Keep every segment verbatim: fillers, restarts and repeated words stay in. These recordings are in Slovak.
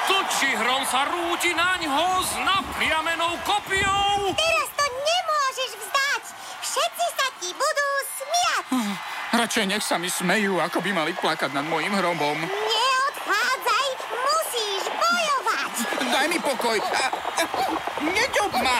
Tlčihrom sa rúti naňho s napriamenou kopiou. Teraz to nemôžeš vzdať. Všetci sa ti budú smiať. Radšej nech sa mi smejú, ako by mali plakať nad mojím hrobom. Neodchádzaj, musíš bojovať. Daj mi pokoj. Neďob ma.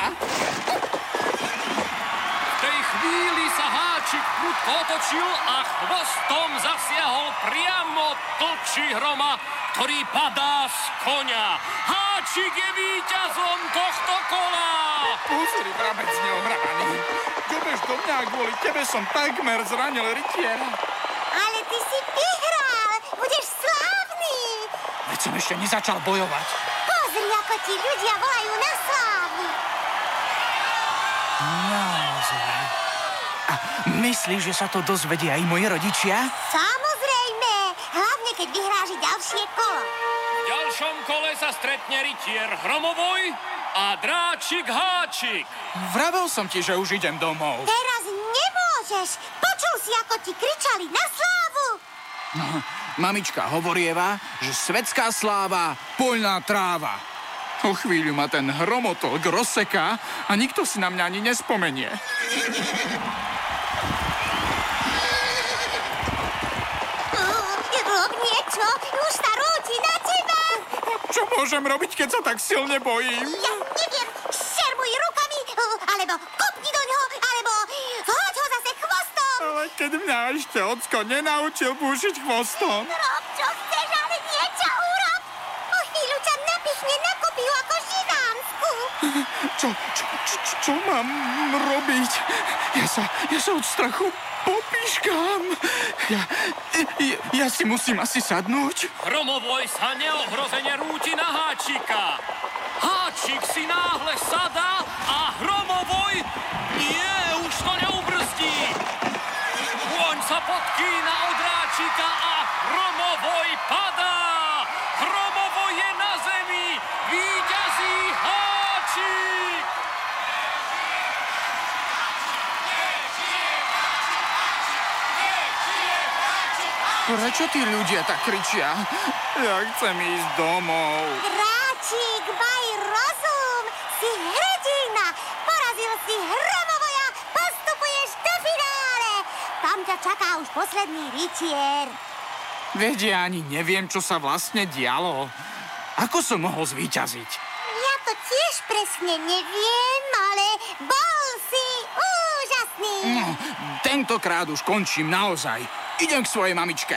V tej chvíli sa háčik prudko otočil a chvostom zasiahol priamo Tlčihroma, ktorý padá z koňa. Háčik je víťazom tohto kola. Pozri, vrabec neohraný. Ďobeš do mňa, kvôli tebe som takmer zranil rytiera. Ale ty si vyhral. Budeš slávny. Veď som ešte nezačal bojovať. Pozri, ako ti ľudia volajú na slávu. Naozaj. A myslíš, že sa to dozvedia aj moji rodičia? Samozrejme. Hlavne, keď vyhráš ďalšie kolo. V ďalšom kole sa stretne rytier Hromovoj a dráčik Háčik. Vravel som ti, že už idem domov. Teraz nemôžeš. Počul si, ako ti kričali na slávu. No, mamička hovorieva, že svetská sláva, poľná tráva. O chvíľu ma ten hromotolk rozseká a nikto si na mňa ani nespomenie. Rob niečo, už sa rúti na teba. Čo môžem robiť, keď sa tak silne bojím? Ja neviem, šermuj rukami, alebo kopni do ňoho, alebo hoď ho zase chvostom. Ale keď mňa ešte ocko nenaučil búšiť chvostom. Rob, čo chceš, ale niečo urob. O chvíľu ťa napichne na kopiu ako židánsku. Čo, čo, čo, čo, čo mám robiť? Ja sa, ja sa od strachu popíškam. Ja, ja, ja si musím asi sadnúť. Hromovoj sa neohrozene rúti na Háčika. Háčik si náhle sadá a Hromovoj nie, už to neubrzdí. Kôň sa podkýna od Háčika a Hromovoj padá. Hromovoj je na zemi, víťazí Háčik. Prečo tí ľudia tak kričia? Ja chcem ísť domov. Dráčik, maj rozum, si hrdina. Porazil si Hromovoja, postupuješ do finále. Tam ťa čaká už posledný rytier. Veď ja ani neviem, čo sa vlastne dialo. Ako som mohol zvíťaziť? Ja to tiež presne neviem, ale bol si úžasný. No, tentokrát už končím naozaj. Idem k svojej mamičke.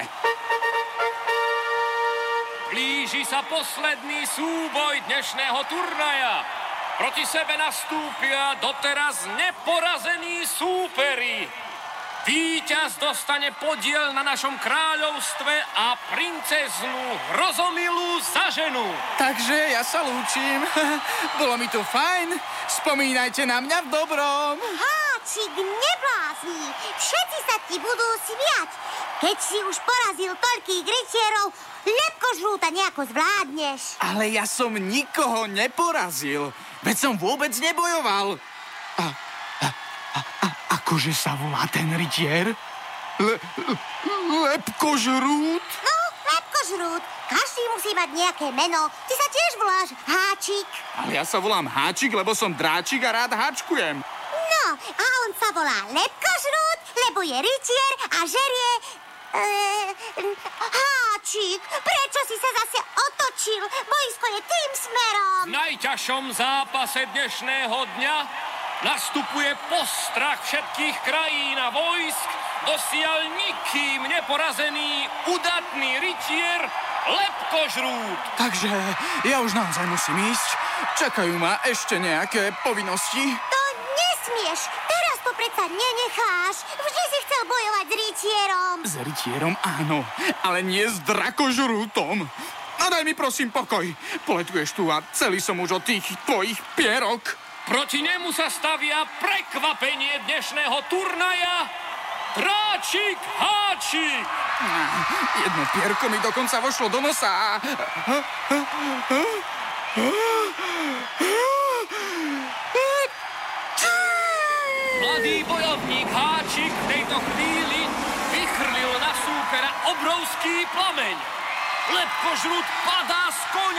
Blíži sa posledný súboj dnešného turnaja. Proti sebe nastúpia doteraz neporazení súperi. Víťaz dostane podiel na našom kráľovstve a princeznú Hrozomilu za ženu. Takže ja sa lúčim. Bolo mi tu fajn. Spomínajte na mňa v dobrom. Háčik, neblázni. Všetci sa ti budú smiať. Keď si už porazil toľkých rytierov, lepkožrúta nejako zvládneš. Ale ja som nikoho neporazil. Veď som vôbec nebojoval. A, a, a, a akože sa volá ten rytier? Le, le, lepkožrút? No, lepkožrút. Každý musí mať nejaké meno. Ty sa tiež voláš Háčik. Ale ja sa volám Háčik, lebo som dráčik a rád háčkujem. No, a on sa volá Lepkožrút, lebo je rytier a žerie... Uh, Háčik, prečo si sa zase otočil? Boisko je tým smerom. V najťažšom zápase dnešného dňa nastupuje postrach všetkých krajín a vojsk, dosiaľ nikým neporazený udatný rytier Lepkožrút. Takže ja už naozaj musím ísť. Čakajú ma ešte nejaké povinnosti. To nesmieš. Teraz to predsa nenecháš. Vždy si chcel bojovať s rytierom. S rytierom áno, ale nie s drakožrútom. No daj mi prosím pokoj. Poletuješ tu a celý som už od tých tvojich pierok. Proti nemu sa stavia prekvapenie dnešného turnaja Dráčik Háčik. Jedno pierko mi dokonca vošlo do nosa a... Mladý bojovník Háčik v tejto chvíli vychrlil na súpera obrovský plameň. Lepkožrút padá z koňa.